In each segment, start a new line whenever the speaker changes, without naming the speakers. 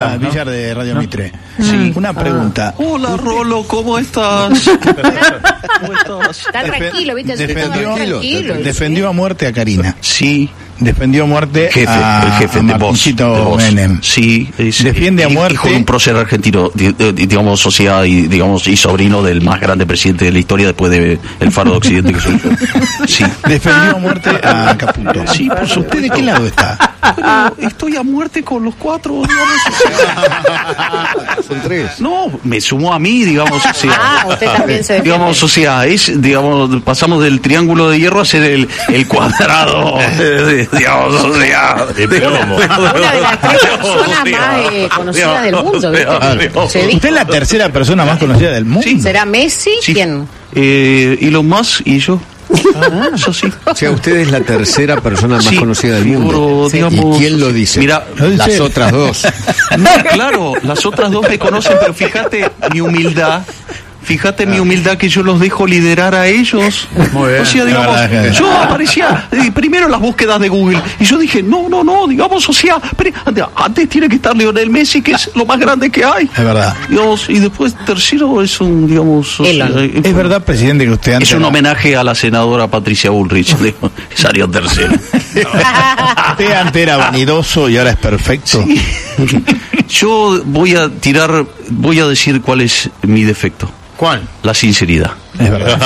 Villar de Radio Mitre.
Sí.
Una pregunta.
Hola, Rolo, ¿cómo estás? ¿Cómo estás?
Está tranquilo, ¿viste?
Defendió a muerte a Karina.
Sí.
Defendió a muerte
el jefe de Martínez Menem. Sí,
defiende a muerte.
Hijo de un prócer argentino, digamos, sociedad y sobrino del más grande presidente de la historia después de el Faro de Occidente que soy yo. Sí.
Defendió a muerte a Caputo.
Sí, por supuesto.
¿Usted de qué lado está?
Pero estoy a muerte con los cuatro, digamos.
Son tres.
No, me sumó a mí, digamos,
usted también se defiende.
Digamos, digamos, pasamos del triángulo de hierro a ser el cuadrado, digamos,
de plomo.
Una de las tres personas más conocidas del mundo, ¿viste?
¿Usted es la tercera persona más conocida del mundo?
Sí.
¿Será Messi?
Sí.
¿Quién?
Elon Musk y yo. Eso sí.
O sea, usted es la tercera persona más conocida del mundo.
Pero, digamos,
¿y quién lo dice?
Mira,
las otras dos.
No, claro, las otras dos me conocen, pero fíjate mi humildad. Fíjate mi humildad que yo los dejo liderar a ellos.
Muy bien.
O sea, digamos, yo aparecía primero en las búsquedas de Google y yo dije, no, digamos, o sea, antes tiene que estar Lionel Messi, que es lo más grande que hay.
Es verdad.
Digamos, y después tercero es un, digamos,
es verdad, presidente, que usted antes
es un homenaje a la senadora Patricia Bullrich, que salió tercero.
Usted antes era vanidoso y ahora es perfecto.
Sí. Yo voy a decir cuál es mi defecto.
¿Cuál?
La sinceridad.
Es verdad.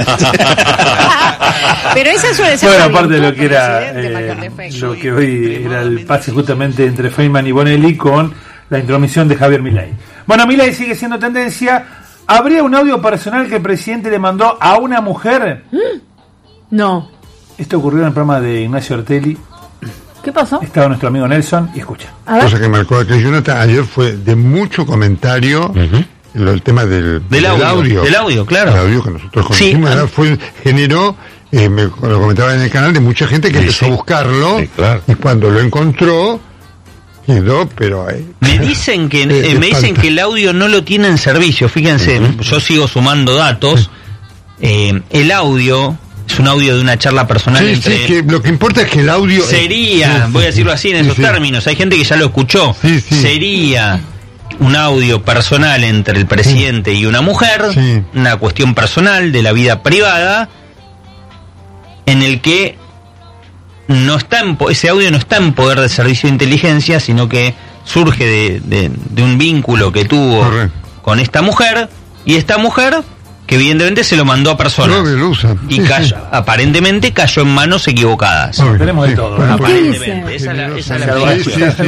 Pero esa suele ser.
Bueno, aparte de lo que era lo que hoy era el pase justamente entre Feynman y Bonelli con la intromisión de Javier Milei. Bueno, Milei sigue siendo tendencia. ¿Habría un audio personal que el presidente le mandó a una mujer?
No.
Esto ocurrió en el programa de Ignacio Ortelli.
¿Qué pasó?
Estaba nuestro amigo Nelson y escucha.
Cosa que marcó a Jonathan ayer fue de mucho comentario. El tema del audio.
Del audio, claro.
El audio que nosotros conocimos generó, lo comentaba en el canal, de mucha gente que empezó a buscarlo, y cuando lo encontró, quedó, pero...
me dicen que el audio no lo tiene en servicio, fíjense, yo sigo sumando datos, el audio... Es un audio de una charla personal entre...
Sí, que lo que importa es que el audio...
Sería, voy a decirlo así en esos términos, hay gente que ya lo escuchó, sería un audio personal entre el presidente y una mujer, una cuestión personal de la vida privada, en el que ese audio no está en poder del servicio de inteligencia, sino que surge de un vínculo que tuvo con esta mujer, y esta mujer... que evidentemente se lo mandó a personas y aparentemente cayó en manos equivocadas.
Tenemos de todo,
¿no?
Aparentemente, esa es la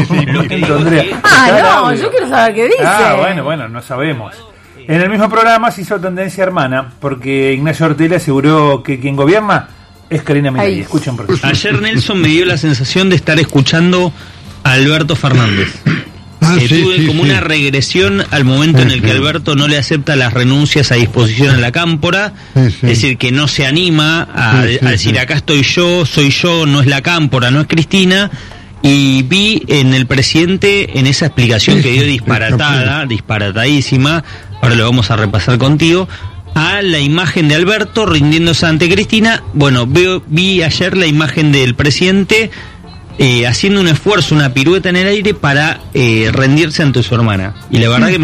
no, yo quiero saber qué dice.
Bueno, no sabemos. En el mismo programa se hizo tendencia hermana, porque Ignacio Ortelli aseguró que quien gobierna es Karina Milei. Escuchen por qué.
Ayer Nelson me dio la sensación de estar escuchando a Alberto Fernández. Tuve como una regresión al momento en el que Alberto no le acepta las renuncias a disposición en la cámpora, es decir, que no se anima a decir acá estoy yo, soy yo, no es la cámpora, no es Cristina, y vi en el presidente, en esa explicación que dio disparatadísima, ahora lo vamos a repasar contigo, a la imagen de Alberto rindiéndose ante Cristina. Bueno, vi ayer la imagen del presidente haciendo un esfuerzo, una pirueta en el aire para rendirse ante su hermana. Y la verdad que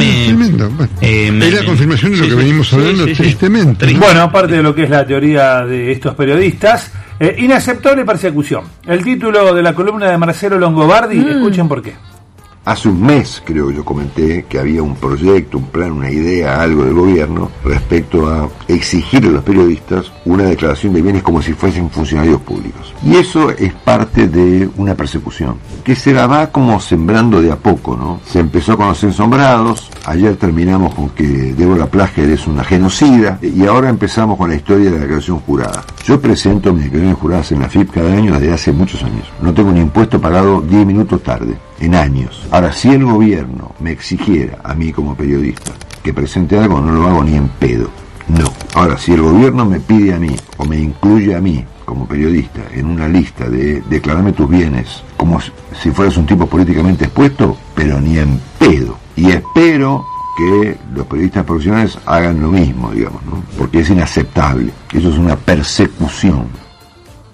es la confirmación de lo que venimos hablando, tristemente.
Bueno, aparte de lo que es la teoría de estos periodistas, inaceptable persecución. El título de la columna de Marcelo Longobardi, escuchen por qué.
Hace un mes, creo que yo comenté que había un proyecto, un plan, una idea, algo del gobierno respecto a exigir a los periodistas una declaración de bienes como si fuesen funcionarios públicos. Y eso es parte de una persecución que se la va como sembrando de a poco, ¿no? Se empezó con los ensombrados, ayer terminamos con que Débora Plager es una genocida, y ahora empezamos con la historia de la declaración jurada. Yo presento mis declaraciones juradas en la FIP cada año desde hace muchos años. No tengo un impuesto pagado 10 minutos tarde, en años. Ahora, si el gobierno me exigiera a mí como periodista que presente algo, no lo hago ni en pedo. No. Ahora, si el gobierno me pide a mí, o me incluye a mí como periodista en una lista de declararme tus bienes como si fueras un tipo políticamente expuesto, pero ni en pedo. Y espero que los periodistas profesionales hagan lo mismo, digamos, ¿no? Porque es inaceptable. Eso es una persecución.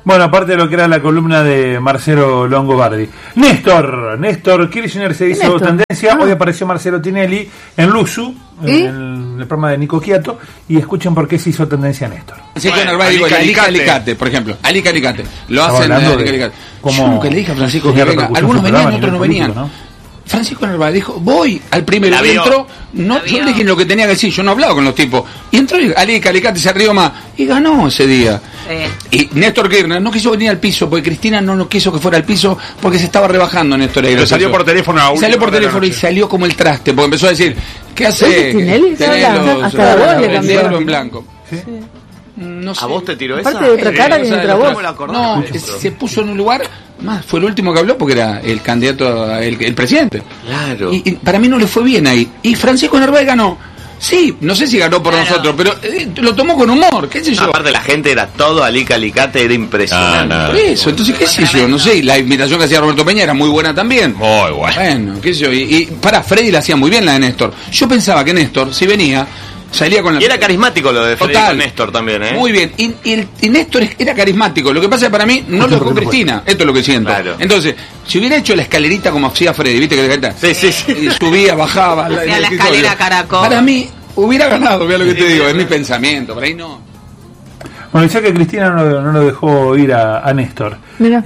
Bueno, aparte de lo que era la columna de Marcelo Longobardi. Néstor Kirchner se hizo tendencia. Hoy apareció Marcelo Tinelli en Luzu, en el programa de Nico Quiato, y escuchen por qué se hizo tendencia Néstor.
Francisco Narváez dijo Alicate, por ejemplo. Alicate. Lo hacen Alicate. Yo nunca le dije a Francisco que venga. Algunos venían, otros no venían. Francisco Narváez dijo, voy al primero, y entró, yo le dije lo que tenía que decir, yo no hablaba con los tipos, y entró Alicate se rió más, y ganó ese día. Y Néstor Kirchner no quiso venir al piso, porque Cristina no quiso que fuera al piso, porque se estaba rebajando Néstor.
Pero salió por teléfono a
Salió por teléfono y salió como el traste, porque empezó a decir, ¿qué hace?
Hasta la voz le cambió.
En blanco.
¿Sí?
No sé.
¿A vos te tiró esa?
Aparte de otra cara viene otra voz.
No, se puso en un lugar más, fue el último que habló porque era el candidato, el presidente.
Claro.
Y para mí no le fue bien ahí. Y Francisco Narváez ganó. Sí, no sé si ganó por nosotros, pero lo tomó con humor, qué sé yo.
Aparte la gente era todo Alicate, era impresionante.
Por eso, entonces qué sé yo, no sé, la invitación que hacía Roberto Peña era muy buena también.
Muy buena.
Bueno, qué sé yo, y para Freddy la hacía muy bien la de Néstor. Yo pensaba que Néstor, si venía, salía con la...
Y era carismático lo de Freddy con Néstor también, ¿eh?
Muy bien, y Néstor era carismático. Lo que pasa es que para mí no lo dejó Cristina. Esto es lo que siento.
Claro.
Entonces, si hubiera hecho la escalerita como hacía Freddy, ¿viste? Que
sí.
Y subía, bajaba.
Hacía la escalera caracol.
Para mí, hubiera ganado, vea lo que te digo, es mi pensamiento. Por ahí no.
Bueno, decía que Cristina no lo dejó ir a Néstor.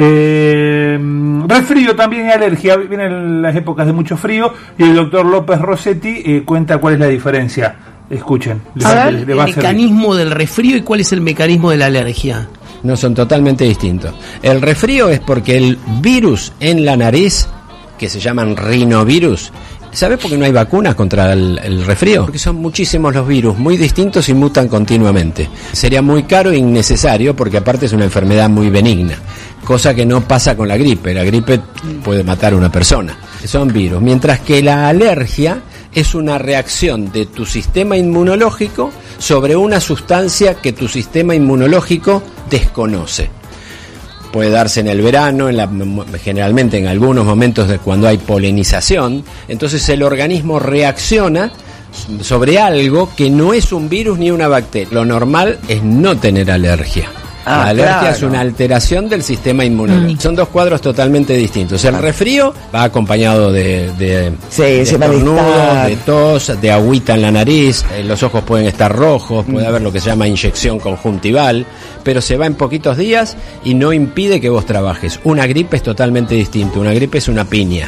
Resfrío también y alergia. Vienen las épocas de mucho frío y el doctor López Rossetti cuenta cuál es la diferencia. Escuchen.
El mecanismo del resfrío y cuál es el mecanismo de la alergia.
No, son totalmente distintos. El resfrío es porque el virus en la nariz, que se llaman rinovirus, ¿sabes por qué no hay vacunas contra el resfrío? Porque son muchísimos los virus, muy distintos y mutan continuamente. Sería muy caro e innecesario porque aparte es una enfermedad muy benigna, cosa que no pasa con la gripe. La gripe puede matar a una persona. Son virus. Mientras que la alergia es una reacción de tu sistema inmunológico sobre una sustancia que tu sistema inmunológico desconoce. Puede darse en el verano, generalmente en algunos momentos de cuando hay polinización. Entonces el organismo reacciona sobre algo que no es un virus ni una bacteria. Lo normal es no tener alergia. La alergia es una alteración del sistema inmunológico. Son dos cuadros totalmente distintos. El resfrío va acompañado de estornudos, de tos, de agüita en la nariz, los ojos pueden estar rojos, puede haber lo que se llama inyección conjuntival, pero se va en poquitos días y no impide que vos trabajes. Una gripe es totalmente distinto. Una gripe es una piña.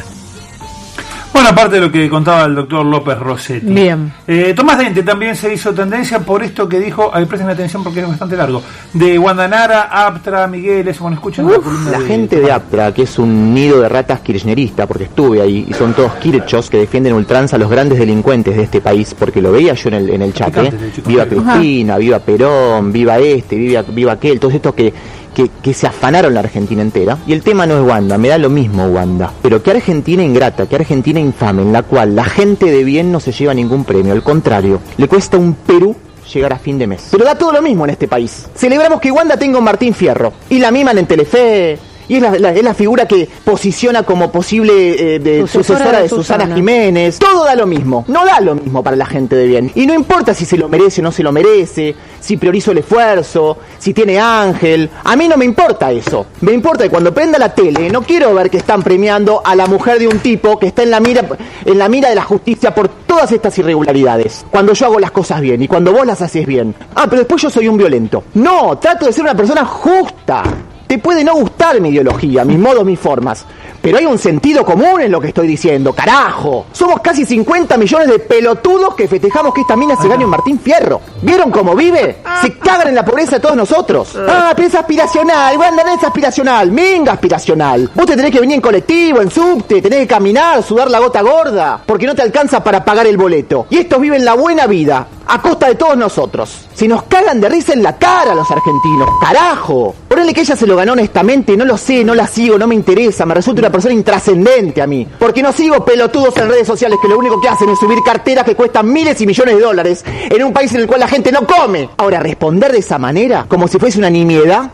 Bueno, aparte de lo que contaba el doctor López Rossetti.
Bien.
Tomás Dente también se hizo tendencia por esto que dijo, presten atención porque es bastante largo, de Guandanara, Aptra, Migueles, bueno, escuchen la columna
la gente de Aptra, que es un nido de ratas kirchnerista, porque estuve ahí, y son todos kirchos que defienden ultranza a los grandes delincuentes de este país, porque lo veía yo en el chat, viva Cristina, viva Perón, viva viva aquel, todos estos que se afanaron la Argentina entera. Y el tema no es Wanda, me da lo mismo Wanda. Pero qué Argentina ingrata, qué Argentina infame, en la cual la gente de bien no se lleva ningún premio. Al contrario, le cuesta un Perú llegar a fin de mes. Pero da todo lo mismo en este país. Celebramos que Wanda tenga un Martín Fierro. Y la miman en Telefe. Y es la figura que posiciona como posible sucesora de Susana Jiménez. Todo da lo mismo. No da lo mismo para la gente de bien. Y no importa si se lo merece o no se lo merece, si priorizo el esfuerzo, si tiene ángel. A mí no me importa eso. Me importa que cuando prenda la tele, no quiero ver que están premiando a la mujer de un tipo que está en la mira de la justicia por todas estas irregularidades. Cuando yo hago las cosas bien y cuando vos las haces bien. Pero después yo soy un violento. No, trato de ser una persona justa. Te puede no gustar mi ideología, mis modos, mis formas, pero hay un sentido común en lo que estoy diciendo, carajo. Somos casi 50 millones de pelotudos que festejamos que esta mina se gane un Martín Fierro. ¿Vieron cómo vive? Se cagan en la pobreza de todos nosotros. Pero es aspiracional, Wanda no es aspiracional, minga aspiracional. Vos te tenés que venir en colectivo, en subte, tenés que caminar, sudar la gota gorda, porque no te alcanza para pagar el boleto. Y estos viven la buena vida, a costa de todos nosotros. Se nos cagan de risa en la cara los argentinos, carajo. Ponele que ella se lo ganó honestamente, no lo sé, no la sigo, no me interesa, me resulta una persona intrascendente a mí. Porque no sigo pelotudos en redes sociales que lo único que hacen es subir carteras que cuestan miles y millones de dólares en un país en el cual la gente no come. Ahora, responder de esa manera, como si fuese una nimiedad,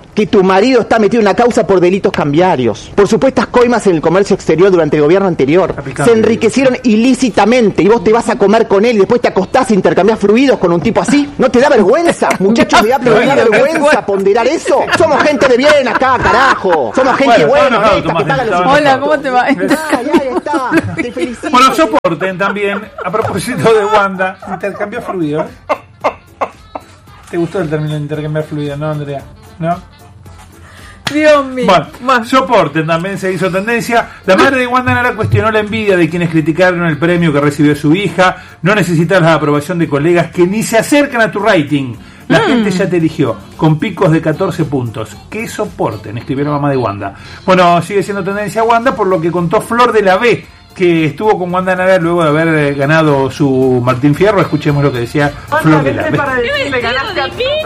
que tu marido está metido en una causa por delitos cambiarios, por supuestas coimas en el comercio exterior durante el gobierno anterior. Se enriquecieron ilícitamente y vos te vas a comer con él y después te acostás e intercambiás fluidos con un tipo así. ¿No te da vergüenza? Muchachos, ¿me da vergüenza ponderar eso? Somos gente de bien acá, carajo. Somos gente buena, que paga los...
Hola, ¿cómo te va?
Ahí está. Te felicito.
Bueno, soporten también, a propósito de Wanda, intercambio fluido. ¿Te gustó el término de intercambiar fluido, no, Andrea? ¿No?
Dios mío.
Bueno, soporten también se hizo tendencia. La madre de Wanda Nara cuestionó la envidia de quienes criticaron el premio que recibió su hija. No necesitas la aprobación de colegas que ni se acercan a tu rating. La gente ya te eligió, con picos de 14 puntos. Que soporten, escribió la mamá de Wanda. Bueno, sigue siendo tendencia Wanda por lo que contó Flor de la B, que estuvo con Wanda Nara luego de haber ganado su Martín Fierro. Escuchemos lo que decía Flor de la B.
Le ganaste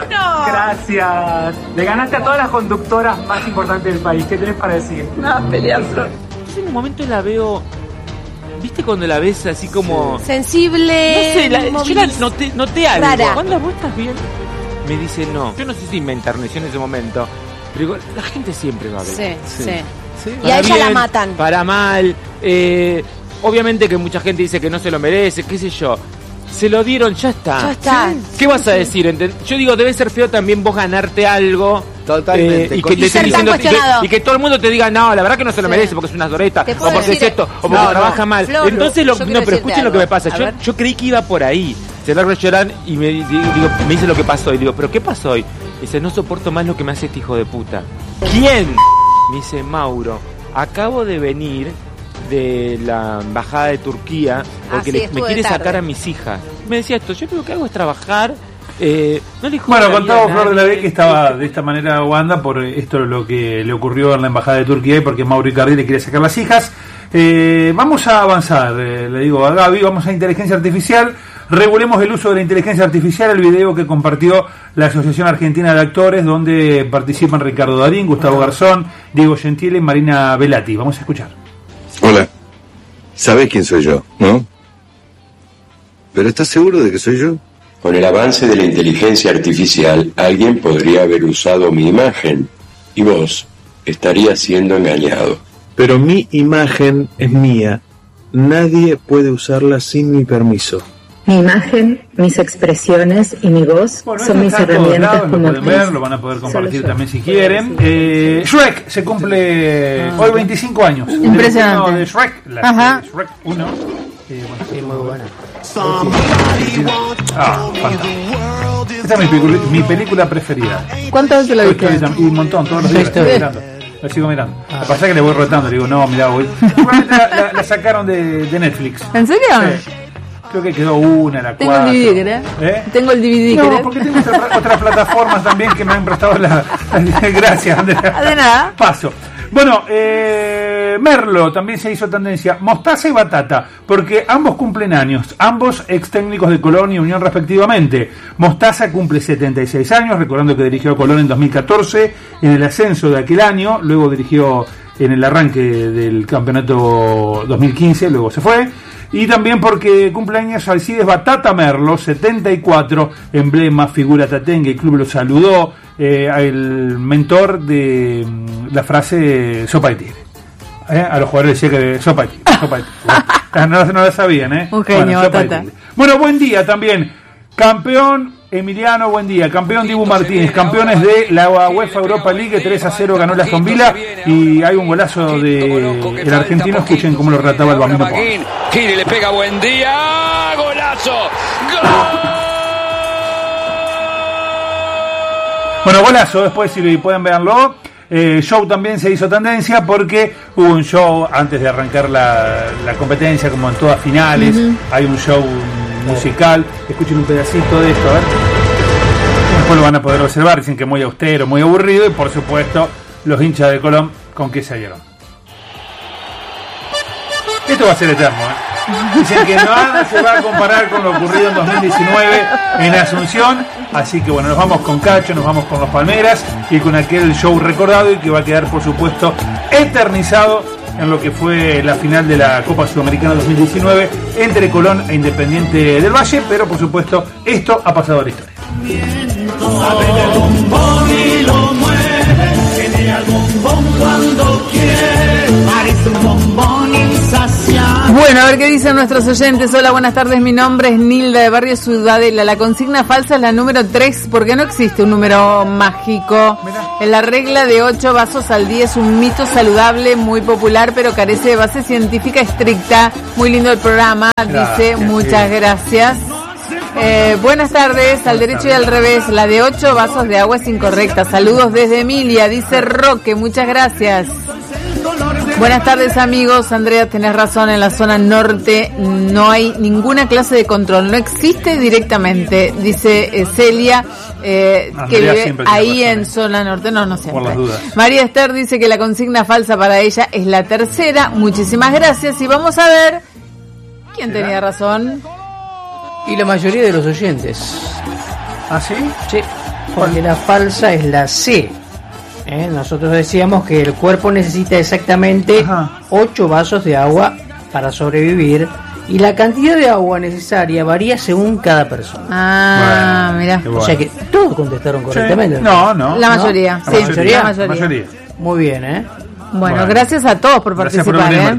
Gracias. Le ganaste a todas las conductoras más importantes del país. ¿Qué tenés para decir?
No, pelear, Flor.
Yo en un momento la veo... ¿Viste cuando la ves así como...
sensible?
No sé, yo la noté algo.
Rara.
Cuando vos estás bien, me dice no. Yo no sé si me enterneció en ese momento, pero digo, la gente siempre va a ver.
Sí. Y a ella la matan.
Para mal. Obviamente que mucha gente dice que no se lo merece, qué sé yo. Se lo dieron, ya está.
¿Sí?
¿Qué vas a decir? Yo digo, debe ser feo también vos ganarte algo.
Totalmente.
Y que te estén diciendo, y que todo el mundo te diga, no, la verdad que no se lo merece porque es una doreta, o porque es esto, o porque trabaja mal.
Flor,
entonces, pero escuchen lo que me pasa. Yo creí que iba por ahí. Se larga a llorar y me dice lo que pasó. Y digo, ¿pero qué pasó hoy? Dice, no soporto más lo que me hace este hijo de puta. ¿Quién? Me dice, Mauro, acabo de venir de la embajada de Turquía porque me quiere sacar a mis hijas. Me decía esto, yo lo que hago es trabajar. No le
bueno, contaba Flor de la B que estaba de esta manera Wanda por esto lo que le ocurrió en la embajada de Turquía y porque Mauro Icardi le quiere sacar las hijas. Vamos a avanzar, le digo a Gaby, vamos a inteligencia artificial. Regulemos el uso de la inteligencia artificial. El video que compartió la Asociación Argentina de Actores, donde participan Ricardo Darín, Gustavo Garzón, Diego Gentile y Marina Velati. Vamos a escuchar.
Hola, sabés quién soy yo, ¿no? ¿Pero estás seguro de que soy yo?
Con el avance de la inteligencia artificial, alguien podría haber usado mi imagen y vos estarías siendo engañado.
Pero mi imagen es mía. Nadie puede usarla sin mi permiso.
Mi imagen, mis expresiones y mi voz son mis herramientas como
lo pueden ver, lo van a poder compartir también si quieren. Shrek se cumple hoy 25 años.
Impresionante.
De Shrek, la de Shrek 1.
Muy buena.
Esta es mi película preferida.
¿Cuántas veces la viste?
Y un montón, todos los días estoy mirando. La sigo mirando. Lo que pasa es que le voy rotando, le digo, no, mirá, voy. La sacaron de Netflix.
¿En serio?
Sí. Creo que quedó una, la
tengo
4.
El DVD, ¿eh? Tengo el DVD,
no, porque tengo otras plataformas también que me han prestado Gracias, Andrea.
De nada.
Paso. Bueno, Merlo también se hizo tendencia. Mostaza y Batata, porque ambos cumplen años. Ambos ex técnicos de Colón y Unión respectivamente. Mostaza cumple 76 años, recordando que dirigió a Colón en 2014, en el ascenso de aquel año. Luego dirigió en el arranque del campeonato 2015, luego se fue. Y también porque cumpleaños Alcides Batata Merlo, 74, emblema, figura tatengue, el club lo saludó, el mentor de la frase sopa de tigre. A los jugadores decía que sopa de tigre. No la sabían, ¿eh?
Un genio, Batata.
Bueno, buen día también. Campeón Emiliano, buen día. Campeón Dibu Martínez, campeones de la UEFA Europa League, 3-0 ganó la Aston Villa y hay un golazo de el argentino. Escuchen cómo lo relataba el bambino.
Giri le pega, buen día, golazo.
Bueno, golazo, después si pueden verlo. Show también se hizo tendencia porque hubo un show antes de arrancar la competencia, como en todas finales. Hay un show musical. Escuchen un pedacito de esto, a ver. Después lo van a poder observar. Dicen que muy austero, muy aburrido. Y por supuesto, los hinchas de Colón, ¿con qué salieron? Esto va a ser eterno, Dicen que nada se va a comparar con lo ocurrido en 2019 en Asunción. Así que bueno, nos vamos con Cacho, nos vamos con los Palmeras y con aquel show recordado y que va a quedar por supuesto eternizado en lo que fue la final de la Copa Sudamericana 2019 entre Colón e Independiente del Valle. Pero por supuesto esto ha pasado a la historia.
al bombón cuando quiere, parece un bombón insaciable.
Bueno, a ver qué dicen nuestros oyentes. Hola, buenas tardes, mi nombre es Nilda de Barrio Ciudadela. La consigna falsa es la número 3, porque no existe un número mágico. En la regla de 8 vasos al día es un mito saludable, muy popular, pero carece de base científica estricta. Muy lindo el programa, dice, muchas gracias. Buenas tardes, al derecho y al revés, la de 8 vasos de agua es incorrecta. Saludos desde Emilia, dice Roque, muchas gracias. Buenas tardes, amigos. Andrea, tenés razón, en la zona norte no hay ninguna clase de control, no existe directamente, dice Celia, que vive ahí en zona norte, no siempre. María Esther dice que la consigna falsa para ella es la tercera. Muchísimas gracias y vamos a ver quién tenía razón.
Y la mayoría de los oyentes.
¿Ah, sí?
Sí, porque la falsa es la C. Nosotros decíamos que el cuerpo necesita exactamente 8 vasos de agua para sobrevivir, y la cantidad de agua necesaria varía según cada persona.
Mira.
O sea que todos contestaron correctamente.
Sí.
La mayoría,
¿no?
sí, la mayoría.
Muy bien,
Bueno, gracias a todos por participar.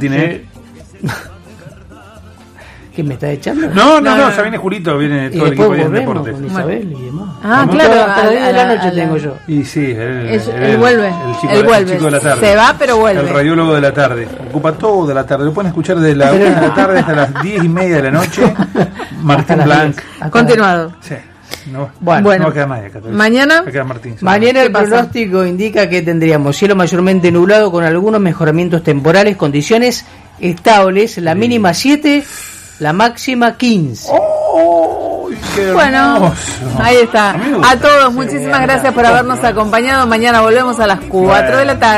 ¿Qué me está echando?
No, ya viene Julito, viene todo el equipo de deportes.
Con Isabel y demás.
Claro,
hasta las 10 de la noche tengo yo.
Y sí,
él vuelve.
El chico de la tarde.
Se va, pero vuelve.
El radiólogo de la tarde. Ocupa todo de la tarde. Lo pueden escuchar desde la 1 de la tarde hasta las 10:30 de la noche. Martín Blanc.
Continuado.
Sí. No
bueno,
va a quedar nadie acá.
Mañana
Mañana el pronóstico indica que tendríamos cielo mayormente nublado con algunos mejoramientos temporales, condiciones estables, la mínima 7, la máxima 15.
Bueno, ahí está. A todos, muchísimas gracias por habernos acompañado. Mañana volvemos a las 4 de la tarde.